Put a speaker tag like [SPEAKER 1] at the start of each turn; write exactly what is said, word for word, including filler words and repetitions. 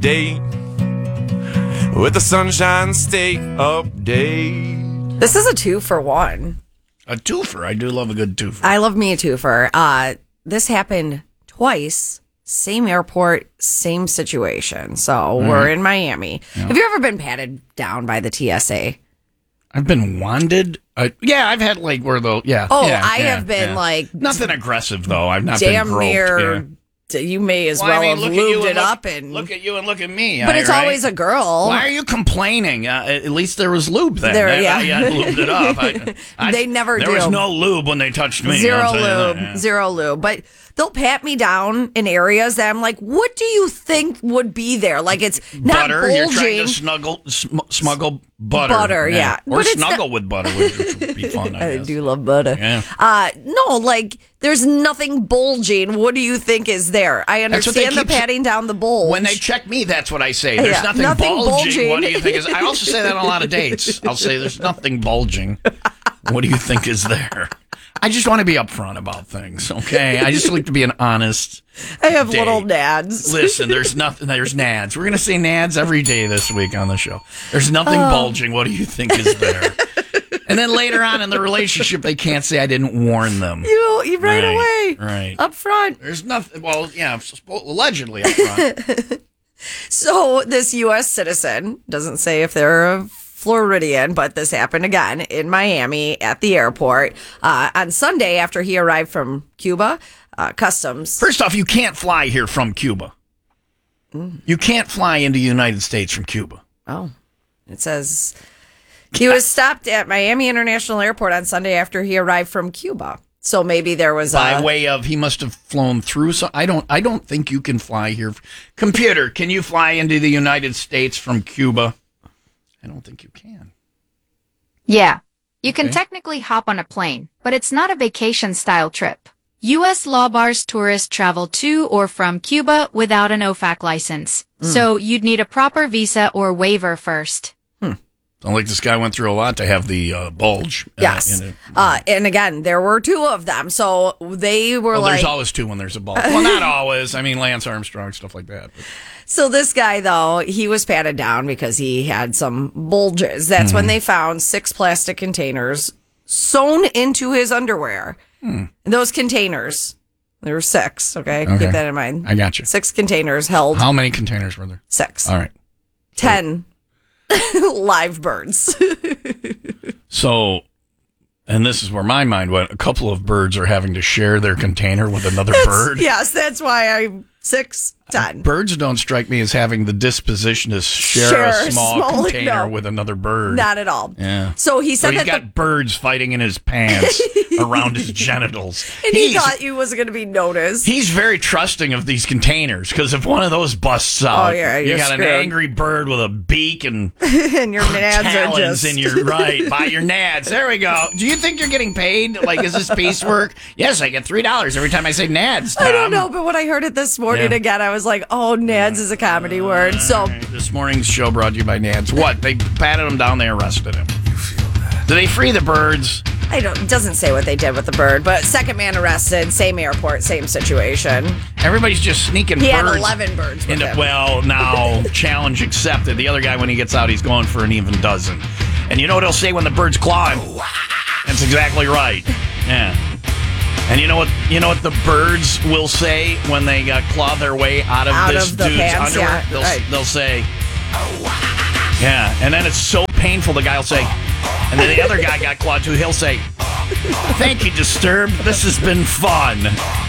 [SPEAKER 1] update with the Sunshine State update.
[SPEAKER 2] This is a two for one.
[SPEAKER 3] A twofer. I do love a good twofer.
[SPEAKER 2] I love me a twofer. Uh, this happened twice. Same airport, same situation. So mm-hmm. we're in Miami. Yeah. Have you ever been patted down by the T S A?
[SPEAKER 3] I've been wanded. Uh, yeah, I've had like where the yeah.
[SPEAKER 2] Oh,
[SPEAKER 3] yeah,
[SPEAKER 2] I
[SPEAKER 3] yeah,
[SPEAKER 2] have been
[SPEAKER 3] yeah.
[SPEAKER 2] like
[SPEAKER 3] nothing aggressive though. I've not
[SPEAKER 2] damn
[SPEAKER 3] been groped.
[SPEAKER 2] near.
[SPEAKER 3] Yeah.
[SPEAKER 2] You may as well,
[SPEAKER 3] well I mean,
[SPEAKER 2] have
[SPEAKER 3] lubed
[SPEAKER 2] it
[SPEAKER 3] and
[SPEAKER 2] up
[SPEAKER 3] look,
[SPEAKER 2] and
[SPEAKER 3] look at you and look at me.
[SPEAKER 2] But
[SPEAKER 3] I,
[SPEAKER 2] it's
[SPEAKER 3] right?
[SPEAKER 2] always a girl.
[SPEAKER 3] Why are you complaining? Uh, at least there was lube then.
[SPEAKER 2] There,
[SPEAKER 3] I,
[SPEAKER 2] yeah,
[SPEAKER 3] I, I lubed it up. I, I,
[SPEAKER 2] they never
[SPEAKER 3] there
[SPEAKER 2] do.
[SPEAKER 3] There was no lube when they touched me.
[SPEAKER 2] Zero lube,
[SPEAKER 3] yeah.
[SPEAKER 2] zero lube. But they'll pat me down in areas that I'm like, what do you think would be there? Like it's not
[SPEAKER 3] butter.
[SPEAKER 2] bulging.
[SPEAKER 3] You're trying to snuggle, sm- smuggle butter.
[SPEAKER 2] Butter, yeah,
[SPEAKER 3] yeah. Or
[SPEAKER 2] but
[SPEAKER 3] snuggle
[SPEAKER 2] not-
[SPEAKER 3] with butter, which would be fun. I,
[SPEAKER 2] I
[SPEAKER 3] guess.
[SPEAKER 2] do love butter.
[SPEAKER 3] Yeah.
[SPEAKER 2] Uh, no, like there's nothing bulging. What do you think is there? I understand the patting down the bulge.
[SPEAKER 3] When they check me, that's what I say. There's
[SPEAKER 2] Yeah,
[SPEAKER 3] nothing,
[SPEAKER 2] nothing
[SPEAKER 3] bulging.
[SPEAKER 2] bulging.
[SPEAKER 3] What do you think is? I also say that on a lot of dates. I'll say there's nothing bulging. What do you think is there? I just want to be upfront about things, okay? I just like to be an honest.
[SPEAKER 2] I have
[SPEAKER 3] date.
[SPEAKER 2] little nads.
[SPEAKER 3] Listen, there's nothing. There's nads. We're gonna say nads every day this week on the show. There's nothing
[SPEAKER 2] oh.
[SPEAKER 3] bulging. What do you think is there? And then later on in the relationship, they can't say I didn't warn them.
[SPEAKER 2] You, you right,
[SPEAKER 3] right
[SPEAKER 2] away,
[SPEAKER 3] right
[SPEAKER 2] up front.
[SPEAKER 3] There's nothing. Well, yeah, allegedly up front.
[SPEAKER 2] So this U S citizen doesn't say if they're a Floridian, but this happened again in Miami at the airport uh, on Sunday after he arrived from Cuba. Uh, customs.
[SPEAKER 3] First off, you can't fly here from Cuba. Mm. You can't fly into the United States from Cuba.
[SPEAKER 2] Oh, it says he was stopped at Miami International Airport on Sunday after he arrived from Cuba. So maybe there was
[SPEAKER 3] by
[SPEAKER 2] a...
[SPEAKER 3] way of he must have flown through. So I don't. I don't think you can fly here. Computer, can you fly into the United States from Cuba? I don't think you can.
[SPEAKER 4] Yeah, you can
[SPEAKER 3] Okay.
[SPEAKER 4] technically hop on a plane, but it's not a vacation-style trip. U S law bars tourists travel to or from Cuba without an O F A C license, mm. so you'd need a proper visa or waiver first.
[SPEAKER 3] Hmm. Sounds like this guy went through a lot to have the uh, bulge. Uh,
[SPEAKER 2] Yes.
[SPEAKER 3] in it.
[SPEAKER 2] Uh, and again, there were two of them. So they were
[SPEAKER 3] Well,
[SPEAKER 2] like...
[SPEAKER 3] there's always two when there's a bulge. Well, not always. I mean, Lance Armstrong, stuff like that. But.
[SPEAKER 2] So this guy, though, he was patted down because he had some bulges. That's mm-hmm. when they found six plastic containers sewn into his underwear. Hmm. And those containers, there were six, okay?
[SPEAKER 3] okay?
[SPEAKER 2] Keep that in mind.
[SPEAKER 3] I got you.
[SPEAKER 2] Six containers held.
[SPEAKER 3] How many containers were there?
[SPEAKER 2] Six.
[SPEAKER 3] All right.
[SPEAKER 2] Ten live birds.
[SPEAKER 3] So, and this is where my mind went. A couple of birds are having to share their container with another
[SPEAKER 2] That's,
[SPEAKER 3] bird.
[SPEAKER 2] Yes, that's why I... Six, ten.
[SPEAKER 3] Uh, birds don't strike me as having the disposition to share,
[SPEAKER 2] Share
[SPEAKER 3] a small,
[SPEAKER 2] small
[SPEAKER 3] container
[SPEAKER 2] no.
[SPEAKER 3] with another bird.
[SPEAKER 2] Not at all.
[SPEAKER 3] Yeah.
[SPEAKER 2] So he said
[SPEAKER 3] so he's
[SPEAKER 2] that
[SPEAKER 3] got
[SPEAKER 2] the,
[SPEAKER 3] birds fighting in his pants around his genitals.
[SPEAKER 2] and he
[SPEAKER 3] he's,
[SPEAKER 2] thought he was going to be noticed.
[SPEAKER 3] He's very trusting of these containers because if one of those busts out,
[SPEAKER 2] oh, yeah,
[SPEAKER 3] you got
[SPEAKER 2] screwed.
[SPEAKER 3] an angry bird with a beak and,
[SPEAKER 2] and your nads
[SPEAKER 3] talons
[SPEAKER 2] are just...
[SPEAKER 3] and you're right by your nads. There we go. Do you think you're getting paid? Like, is this piecework? Yes, I get three dollars every time I say nads. Tom.
[SPEAKER 2] I don't know, but when I heard it this morning
[SPEAKER 3] Yeah.
[SPEAKER 2] again, I was like, oh, nads is a comedy word. So
[SPEAKER 3] this morning's show brought to you by Nads. What? They patted him down, they arrested him. You feel that? Did they free the birds?
[SPEAKER 2] I don't, it doesn't say what they did with the bird, but second man arrested, same airport, same situation.
[SPEAKER 3] Everybody's just sneaking
[SPEAKER 2] He
[SPEAKER 3] birds.
[SPEAKER 2] had eleven birds with
[SPEAKER 3] into,
[SPEAKER 2] him.
[SPEAKER 3] Well, now, challenge accepted. The other guy, when he gets out, he's going for an even dozen. And you know what he'll say when the bird's clawing? That's exactly right. Yeah. And you know what? You know what the birds will say when they uh, claw their way out of
[SPEAKER 2] Out
[SPEAKER 3] this
[SPEAKER 2] of the
[SPEAKER 3] dude's
[SPEAKER 2] pants,
[SPEAKER 3] underwear?
[SPEAKER 2] yeah,
[SPEAKER 3] they'll,
[SPEAKER 2] right.
[SPEAKER 3] they'll say, yeah. And then it's so painful. The guy will say, and then the other guy got clawed too. He'll say, "Thank you, Disturbed. This has been fun."